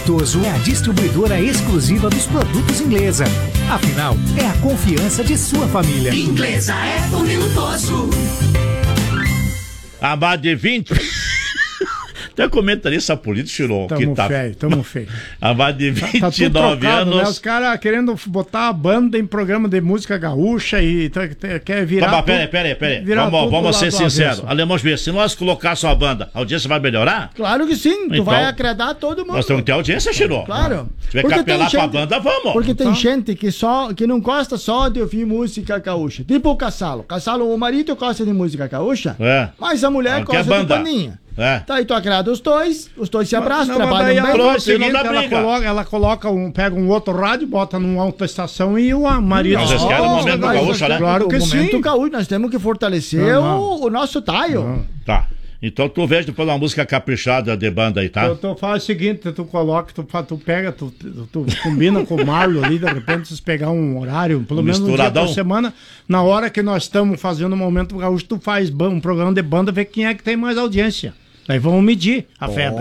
Luminoso é a distribuidora exclusiva dos produtos Inglesa. Afinal, é a confiança de sua família. Inglesa é Luminoso. A mais de 20... Até comentarista político, Chirô. Tamo feio. Há mais de 29 tá tudo trocado, anos. Né? Os caras querendo botar a banda em programa de música gaúcha e quer virar. Tá, peraí. Vamos ser sinceros. Alemão Juiz, se nós colocarmos a banda, a audiência vai melhorar? Claro que sim. Então, tu vai agradar todo mundo. Nós temos que ter audiência, Chirô. Claro. Se tiver que apelar pra banda, vamos. Porque tem gente que não gosta só de ouvir música gaúcha. Tipo o Cassalo. O marido gosta de música gaúcha, mas a mulher gosta de paninha. Tá, aí tu agrada os dois se abraçam, trabalham bem. Ela pega um outro rádio, bota numa outra estação e o marido. Vocês querem o momento gaúcho, né? Claro que sim. Momento gaúcho, nós temos que fortalecer o nosso taio. Tá. Então tu vejo depois uma música caprichada de banda aí, tá? Tu faz o seguinte, tu coloca, tu pega, tu combina com o Marlon ali, de repente vocês pegar um horário, pelo menos um dia por semana, na hora que nós estamos fazendo o Momento Gaúcho, tu faz um programa de banda, ver quem é que tem mais audiência. Aí vamos medir a febre.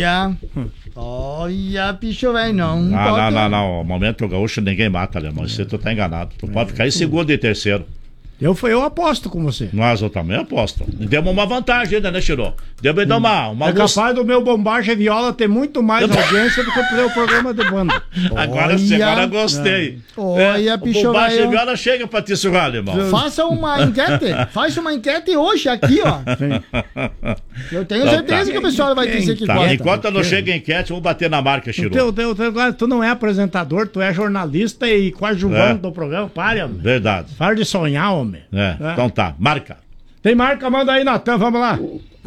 Olha, bicho velho, não. Não. O Momento Gaúcho ninguém mata, Alemão. Você tu tá enganado. Tu pode ficar em segundo e terceiro. Eu aposto com você. Nós eu também aposto. Demos uma vantagem ainda, né, Chirô? Demos ainda uma é capaz do meu Bombagem Viola ter muito mais audiência do que o programa de banda. Agora gostei. Olha, bicho, o Bombagem Viola chega pra te sugar, Alemão. Faça uma enquete. Faz uma enquete hoje aqui, ó. Eu tenho certeza que o pessoal vai dizer que gosta. Enquanto não chega a enquete, vamos bater na marca, Chirô. Tu não é apresentador, tu é jornalista e coadjuvante do programa. Pare, homem. Verdade. Para de sonhar, homem. Então tá, marca. Tem marca, manda aí, Natan, vamos lá.